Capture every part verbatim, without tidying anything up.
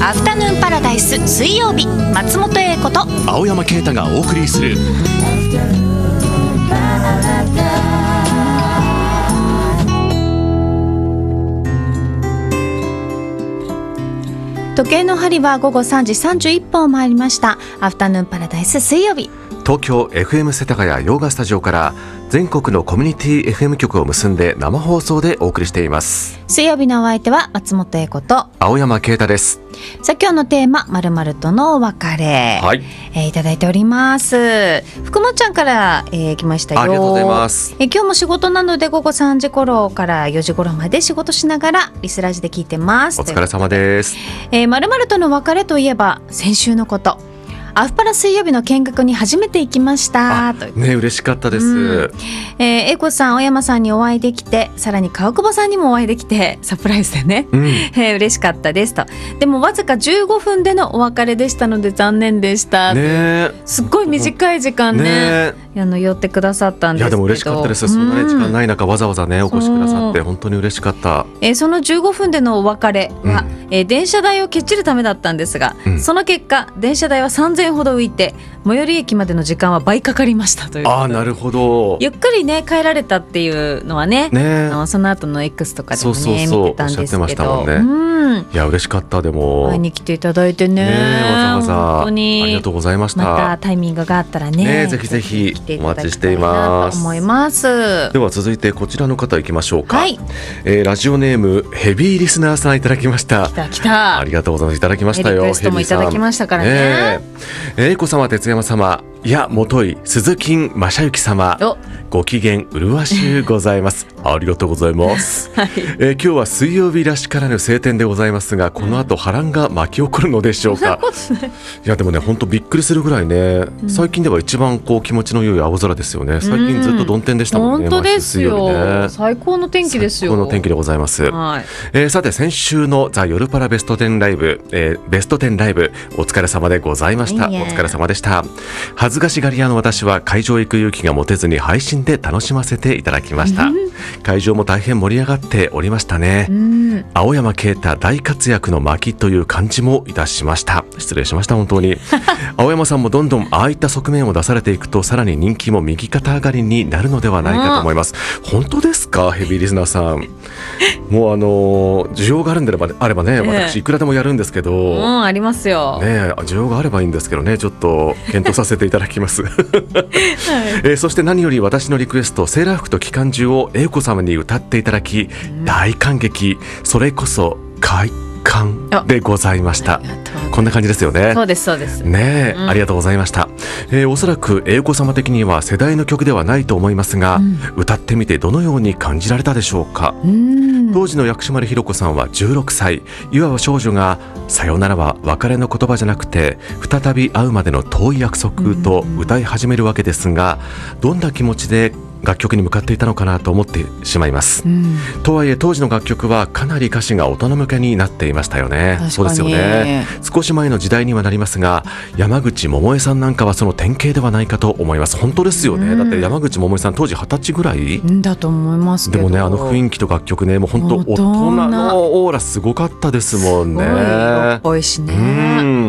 アフタヌーンパラダイス水曜日、松本英子と青山啓太がお送りする時計の針は午後さんじさんじゅういっぷんを回りました。アフタヌーンパラダイス水曜日、 東京 エフエム 世田谷洋画スタジオから全国のコミュニティ エフエム 局を結んで生放送でお送りしています。 水曜日のお相手は松本英子と青山啓太です。 さあ今日のテーマ、〇〇とのお別れ、 はい、 えー、いただいております。福本ちゃんから、えー、来ましたよ。 ありがとうございます。 えー、今日も仕事なので午後さんじ頃からよじ頃まで仕事しながらリスラジで聞いてます。 お疲れ様です。 えー、〇〇との別れといえば先週のこと、アフパラ水曜日の見学に初めて行きましたと。 ね、嬉しかったです。うん、 えー、英子さん、青山さんにお会いできて、さらに川久保さんにもお会いできてサプライズでね、うん、えー、嬉しかったですと。でもわずかじゅうごふんでのお別れでしたので残念でした、ね、すっごい短い時間 ね, ねあの寄ってくださったんですけど、いやでも嬉しかったです。 そんな、ね、時間ない中わざわざねお越しくださって本当に嬉しかった。 えー、そのじゅうごふんでのお別れは、うん、えー、電車代をけっちるためだったんですが、うん、その結果電車代はさんぜんえんほど浮いて最寄り駅までの時間は倍かかりましたということで。あ、 なるほど。 ゆっくりね帰られたっていうのは ね, ねあのその後の X とかでもね、そうそうそう見てたんですけど、おっしゃってましたもんね。うん、いや嬉しかった。でも会いに来ていただいて ね, ねわざわざ本当にありがとうございました。 またタイミングがあったら ね, ねぜひぜひお待ちしています。 と思います。 では続いてこちらの方いきましょうか。 はい、 えー、ラジオネームヘビーリスナーさんいただきました。 来た来た。 ありがとうございます。いただきましたよ。 リクエストもいただきましたからね。 えー、英子様、哲山様、いやもとい鈴木正幸様、ご機嫌麗しゅうございますありがとうございます、はい、えー、今日は水曜日らしからぬ晴天でございますが、この後波乱が巻き起こるのでしょうか。いやでもね本当びっくりするぐらいね、うん、最近では一番こう気持ちの良い青空ですよね。最近ずっと曇天でしたもんね。 うん、本当ですよ、ね、最高の天気ですよ。 最高の天気でございます。はい、えー、さて先週のザ・夜パラベストテンライブ、えー、ベストテンライブお疲れ様でございました。いいお疲れ様でした。恥ずかしがり屋の私は会場へ行く勇気が持てずに配信で楽しませていただきました。会場も大変盛り上がっておりましたね。青山啓太大活躍の巻という感じもいたしました。失礼しました本当に。青山さんもどんどんああいった側面を出されていくとさらに人気も右肩上がりになるのではないかと思います。本当ですかヘビーリスナーさん。もうあの需要があるんであればね、私いくらでもやるんですけど、 うん、ありますよ、 ね、需要があればいいんですけどね、ちょっと検討させていただきます、はい、えー、そして何より私のリクエストセーラー服と機関銃を英子様に歌っていただき、うん、大感激。それこそ快感でございました。こんな感じですよね。 そうですそうですね、うん、ありがとうございました。えー、おそらく英子様的には世代の曲ではないと思いますが、うん、歌ってみてどのように感じられたでしょうか。うん、当時の薬師丸ひろ子さんはじゅうろくさい、いわば少女がさよならは別れの言葉じゃなくて再び会うまでの遠い約束と歌い始めるわけですが、どんな気持ちで楽曲に向かっていたのかなと思ってしまいます、うん、とはいえ当時の楽曲はかなり歌詞が大人向けになっていましたよね。そうですよね。少し前の時代にはなりますが、山口百恵さんなんかはその典型ではないかと思います。本当ですよね、うん、だって山口百恵さん当時はたちぐらいだと思いますけど、 でもねあの雰囲気と楽曲ね、もう本当大人のオーラすごかったですもんね。すごい色っぽいしね。うん、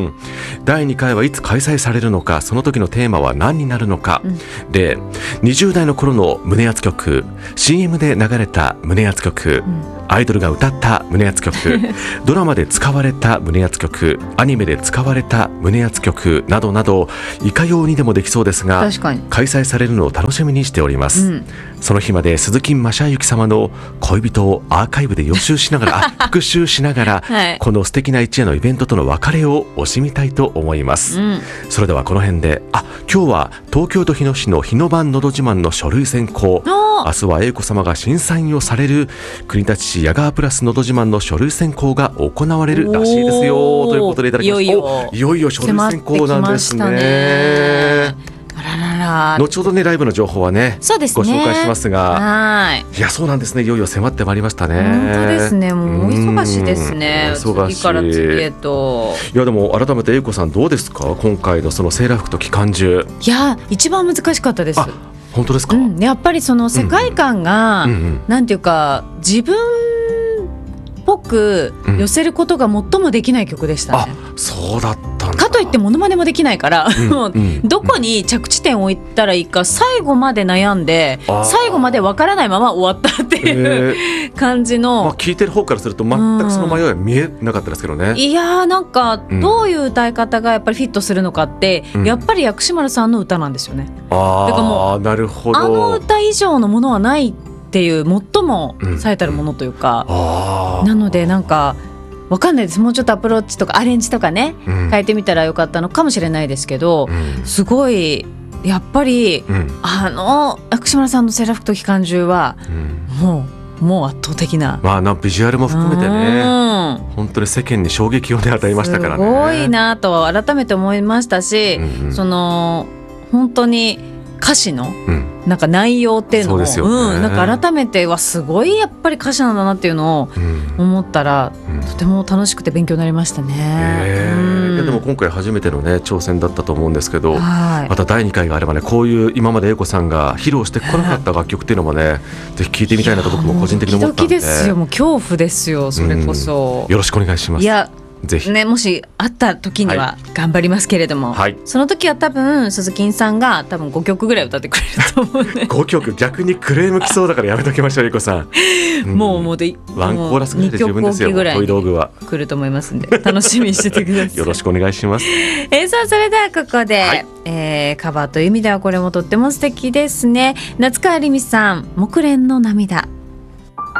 だいにかいはいつ開催されるのか、その時のテーマは何になるのか、うん、でにじゅう代の頃の胸熱曲、 シーエム で流れた胸熱曲、うん、アイドルが歌った胸熱曲ドラマで使われた胸熱曲、アニメで使われた胸熱曲などなど、いかようにでもできそうですが開催されるのを楽しみにしております、うん、その日まで鈴木正幸様の恋人をアーカイブで予習しながら復習しながら、はい、この素敵な一夜のイベントとの別れを惜しみたいと思います、うん、それではこの辺で、あ、今日は東京都日野市の日野版のど自慢の書類選考、明日は英子様が審査員をされる国立市ヤガープラスのど自慢の書類選考が行われるらしいですよということでいただきました。いよいよ、いよいよ書類選考なんですね。 あららら、 後ほどねライブの情報は ね, そうですねご紹介しますが、 はい、 いやそうなんですね、いよいよ迫ってまいりましたね。 本当ですね、もう忙しいですね。 忙しい、 次から次へと。 いやでも改めて英子さんどうですか、今回のそのセーラー服と機関銃。 いや一番難しかったです。 あ、本当ですか。 うん、やっぱりその世界観が、うんうん、なんていうか自分ぽく寄せることが最もできない曲でしたね、 うん、あ、そうだったんだ。 かといってモノマネもできないから、うん、もうどこに着地点を置いたらいいか最後まで悩んで、最後までわからないまま終わったっていう、えー、感じの、 まあ、聞いてる方からすると全くその迷いは見えなかったですけどね、 うん、いやーなんかどういう歌い方がやっぱりフィットするのかって、うん、やっぱり薬師丸さんの歌なんですよね。 ああ、なるほど。 あの歌以上のものはないっていう最も最たるものというか、うんうん、なのでなんかわかんないです。もうちょっとアプローチとかアレンジとかね、うん、変えてみたらよかったのかもしれないですけど、うん、すごいやっぱり、うん、あの薬師丸さんのセーラー服と機関銃は、うん、もうもう圧倒的な、 まあ、なビジュアルも含めてね、本当に世間に衝撃を、ね、与えましたからね。 すごいなと改めて思いましたし、うんうん、その本当に歌詞の、うんなんか内容っていうのを、そううん、なんか改めてはすごいやっぱり歌詞なんだなっていうのを思ったら、うん、とても楽しくて勉強になりましたね、 えーうん、いやでも今回初めての、ね、挑戦だったと思うんですけど、まただいにかいがあればね、こういう今まで英子さんが披露してこなかった楽曲っていうのもね、ぜひ聴いてみたいなと僕も個人的に思ったんで、 ドキドキですよ、もう恐怖ですよ、それこそ、 うん、よろしくお願いします。 いやぜひね、もし会った時には頑張りますけれども、はい、その時は多分鈴木さんが多分ごきょくぐらい歌ってくれると思うんでごきょく逆にクレームきそうだからやめときましょう、ゆうこさん、 うん、もうもうでワンコーラスぐらいで十分ですよ。 トイ道具は来ると思いますんで楽しみにしててくださいよろしくお願いします。 えー、さあそれではここで、はい、えー、カバーという意味ではこれもとっても素敵ですね。夏川りみさん、木蓮の涙。